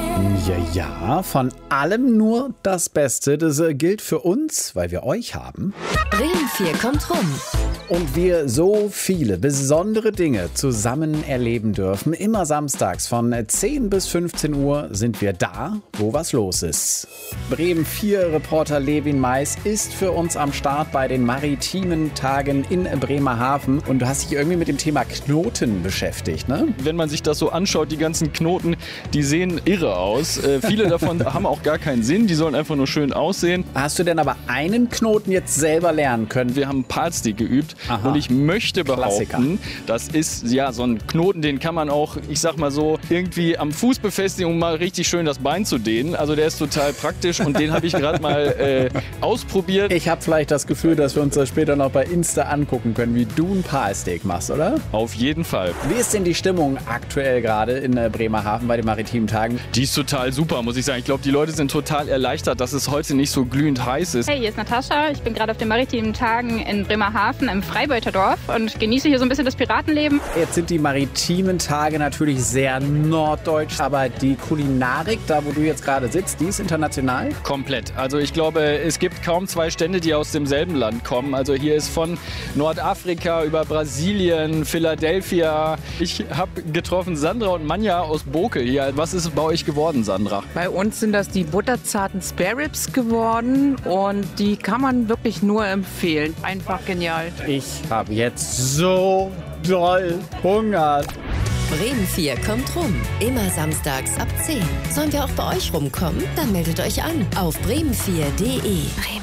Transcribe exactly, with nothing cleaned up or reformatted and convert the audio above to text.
Ja, ja, von allem nur das Beste. Das äh, gilt für uns, weil wir euch haben. Bremen vier kommt rum. Und wir so viele besondere Dinge zusammen erleben dürfen. Immer samstags von zehn bis fünfzehn Uhr sind wir da, wo was los ist. Bremen vier Reporter Levin Mais ist für uns am Start bei den maritimen Tagen in Bremerhaven. Und du hast dich irgendwie mit dem Thema Knoten beschäftigt, ne? Wenn man sich das so anschaut, die ganzen Knoten, die sehen irre aus. Äh, viele davon haben auch gar keinen Sinn, die sollen einfach nur schön aussehen. Hast du denn aber einen Knoten jetzt selber lernen können? Wir haben Palsstick geübt. Aha. Und ich möchte behaupten, Klassiker. das ist ja so ein Knoten, den kann man auch, ich sag mal so, irgendwie am Fuß befestigen, um mal richtig schön das Bein zu dehnen. Also der ist total praktisch und den habe ich gerade mal äh, ausprobiert. Ich habe vielleicht das Gefühl, dass wir uns das später noch bei Insta angucken können, wie du ein Palsteak machst, oder? Auf jeden Fall. Wie ist denn die Stimmung aktuell gerade in äh, Bremerhaven bei den maritimen Tagen? Die ist total super, muss ich sagen. Ich glaube, die Leute sind total erleichtert, dass es heute nicht so glühend heiß ist. Hey, hier ist Natascha. Ich bin gerade auf den maritimen Tagen in Bremerhaven im Freibeuterdorf und genieße hier so ein bisschen das Piratenleben. Jetzt sind die maritimen Tage natürlich sehr norddeutsch, aber die Kulinarik, da wo du jetzt gerade sitzt, die ist international? Komplett. Also ich glaube, es gibt kaum zwei Stände, die aus demselben Land kommen. Also hier ist von Nordafrika über Brasilien, Philadelphia. Ich habe getroffen Sandra und Manja aus Bokel hier. Was ist bei euch geworden, Sandra? Bei uns sind das die butterzarten Spare Ribs geworden und die kann man wirklich nur empfehlen. Einfach genial. Ich habe jetzt so doll Hunger. Bremen vier kommt rum. Immer samstags ab zehn. Sollen wir auch bei euch rumkommen? Dann meldet euch an auf bremen vier punkt de.